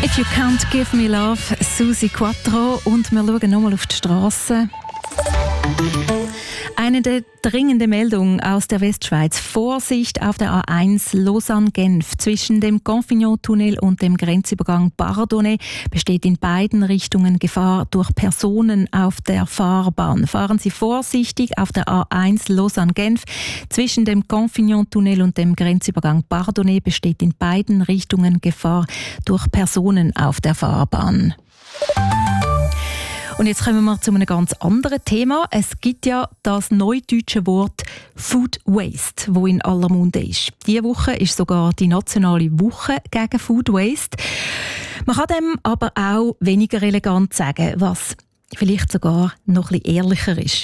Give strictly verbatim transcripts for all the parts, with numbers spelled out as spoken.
If You Can't Give Me Love, Susi Quattro. Und wir schauen nochmal auf die Straße. Eine der dringenden Meldungen aus der Westschweiz. Vorsicht auf der A eins Lausanne-Genf. Zwischen dem Confignot-Tunnel und dem Grenzübergang Bardonnet besteht in beiden Richtungen Gefahr durch Personen auf der Fahrbahn. Fahren Sie vorsichtig auf der A eins Lausanne-Genf. Zwischen dem Confignot-Tunnel und dem Grenzübergang Bardonnet besteht in beiden Richtungen Gefahr durch Personen auf der Fahrbahn. Und jetzt kommen wir zu einem ganz anderen Thema. Es gibt ja das neudeutsche Wort Food Waste, wo in aller Munde ist. Diese Woche ist sogar die nationale Woche gegen Food Waste. Man kann dem aber auch weniger elegant sagen, was vielleicht sogar noch ein bisschen ehrlicher ist.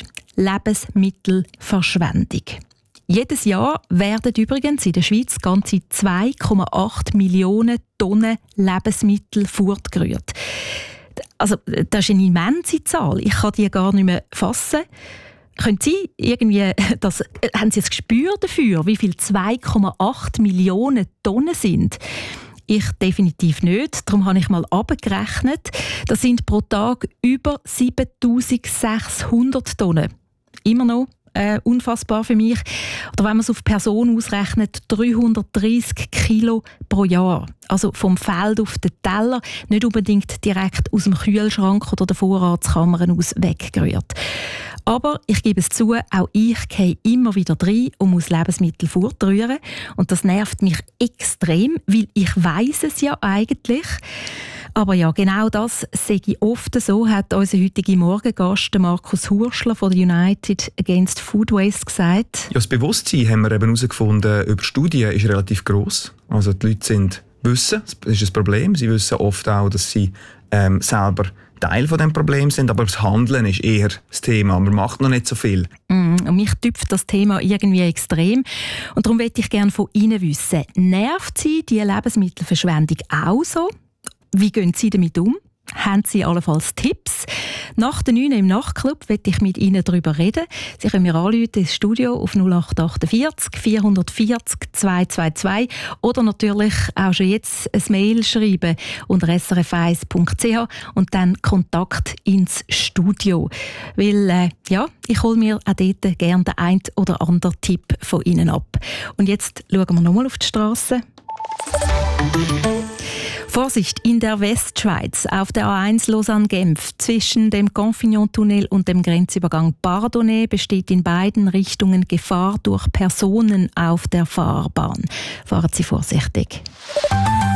Lebensmittelverschwendung. Jedes Jahr werden übrigens in der Schweiz ganze zwei Komma acht Millionen Tonnen Lebensmittel fortgerührt. Also, das ist eine immense Zahl. Ich kann die gar nicht mehr fassen. Können Sie irgendwie, das, haben Sie ein Gespür dafür, wie viel zwei Komma acht Millionen Tonnen sind? Ich definitiv nicht. Darum habe ich mal abgerechnet. Das sind pro Tag über siebentausendsechshundert Tonnen. Immer noch äh, unfassbar für mich. Oder wenn man es auf Person ausrechnet, dreihundertdreissig Kilo pro Jahr. Also vom Feld auf den Teller, nicht unbedingt direkt aus dem Kühlschrank oder der Vorratskammer aus weggerührt. Aber ich gebe es zu, auch ich gehe immer wieder rein und muss Lebensmittel fortrühren. Und das nervt mich extrem, weil ich weiss es ja eigentlich. Aber ja, genau das sehe ich oft so, hat unser heutiger Morgengast Markus Hurschler von der United Against Food Waste gesagt. Ja, das Bewusstsein, haben wir eben herausgefunden, über Studien ist relativ gross. Also die Leute sind wissen, das ist ein Problem. Sie wissen oft auch, dass sie ähm, selber Teil von dem Problem sind, aber das Handeln ist eher das Thema. Man macht noch nicht so viel. Mm, und mich tüpft das Thema irgendwie extrem. Und darum möchte ich gerne von Ihnen wissen, nervt Sie die Lebensmittelverschwendung auch so? Wie gehen Sie damit um? Haben Sie allenfalls Tipps? Nach der neun im Nachtclub möchte ich mit Ihnen darüber reden. Sie können mir anrufen ins Studio auf null acht achtundvierzig vierhundertvierzig zweihundertzweiundzwanzig oder natürlich auch schon jetzt ein Mail schreiben unter s r f eins punkt c h und dann Kontakt ins Studio. Weil, äh, ja, ich hole mir auch dort gerne den einen oder anderen Tipp von Ihnen ab. Und jetzt schauen wir nochmal auf die Straße. Vorsicht in der Westschweiz auf der A eins Lausanne-Genf. Zwischen dem Confignot-Tunnel und dem Grenzübergang Bardonnet besteht in beiden Richtungen Gefahr durch Personen auf der Fahrbahn. Fahren Sie vorsichtig.